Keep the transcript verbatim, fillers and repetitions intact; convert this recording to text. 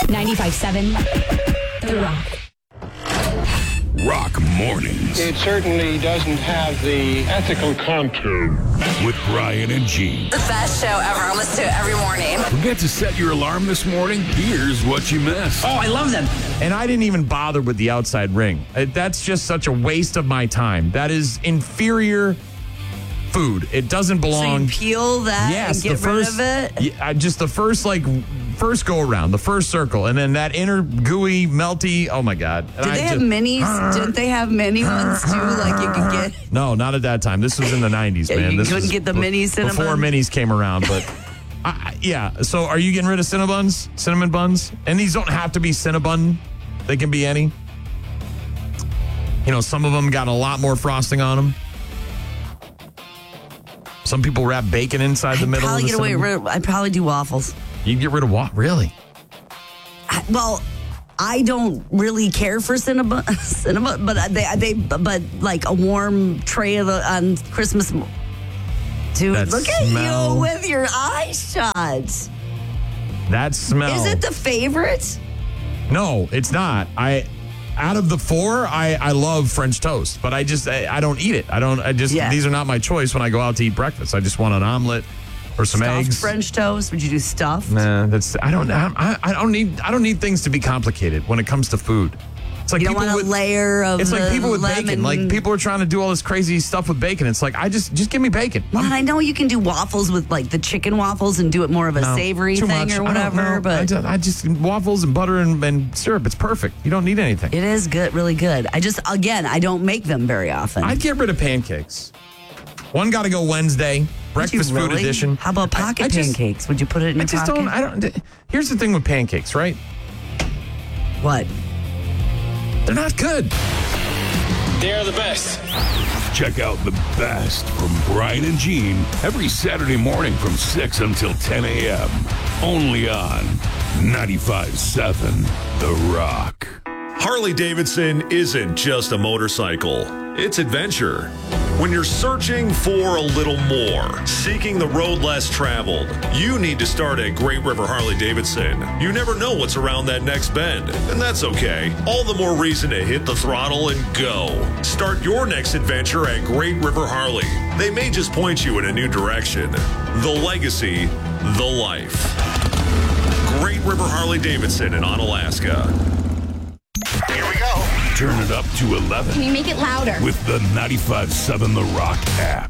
ninety-five seven The Rock. Rock Mornings. It certainly doesn't have the ethical content. With Brian and Gene. The best show ever. I listen to it every morning. Forget to set your alarm this morning? Here's what you missed. Oh, I love them. And I didn't even bother with the outside ring. Uh, That's just such a waste of my time. That is inferior food. It doesn't So belong. you peel that Yes, and get the first, rid of it? Yeah, I- just the first like first go around, the first circle, and then that inner gooey, melty. Oh my god! And Did I they have just- minis? Didn't they have mini ones too? Like you could get. No, not at that time. This was in the nineties, Yeah, man. you This couldn't was get the be- mini before Cinnabon? minis came around. But I, I- yeah, so are you getting rid of Cinnabons, cinnamon buns? And these don't have to be Cinnabon; they can be any. You know, some of them got a lot more frosting on them. Some people wrap bacon inside the I'd middle. probably of the get away. cinnamon. Rid, I'd probably do waffles. You can get rid of what? Really? I, well, I don't really care for cinnamon, cinnamon, but they, they, but like a warm tray of the, on Christmas. Dude, That look at smell. you with your eyes shut. That smell. Is it the favorite? No, it's not. I out of the four, I, I love French toast, but I just I, I don't eat it. I don't. I just Yeah. these are not my choice when I go out to eat breakfast. I just want an omelet or some Stuffed eggs. French toast? Would you do stuffed? Nah, that's I don't I, I don't need I don't need things to be complicated when it comes to food. It's like You don't people want a with, layer of It's like the people with lemon. bacon. Like people are trying to do all this crazy stuff with bacon. It's like I just just give me bacon. Well, I know you can do waffles with like the chicken waffles and do it more of a No, savory too thing much. or I don't whatever. know. But I just, I just waffles and butter and, and syrup. It's perfect. You don't need anything. it is good, really good. I just, again, I don't make them very often. I'd get rid of pancakes. One got to go Wednesday. Would you Breakfast food really? edition. How about I- pocket I just- pancakes? Would you put it in I your just pocket? don't. I don't. Here's the thing with pancakes, right? What? They're not good. They're the best. Check out the best from Brian and Gene every Saturday morning from six until ten a.m. Only on ninety-five seven The Rock. Harley-Davidson isn't just a motorcycle, it's adventure. When you're searching for a little more, seeking the road less traveled, you need to start at Great River Harley-Davidson. You never know what's around that next bend, and that's okay. All the more reason to hit the throttle and go. Start your next adventure at Great River Harley. They may just point you in a new direction. The legacy, the life. Great River Harley-Davidson in Onalaska. Here we go. Turn it up to eleven Can you make it louder? with the ninety-five seven The Rock app.